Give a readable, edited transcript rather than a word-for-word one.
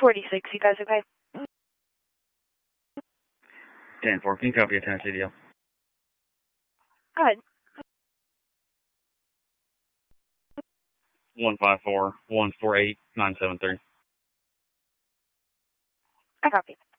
46, you guys okay? 10-4, can you copy a Tennessee deal? Go ahead. 154-148-973. I copy.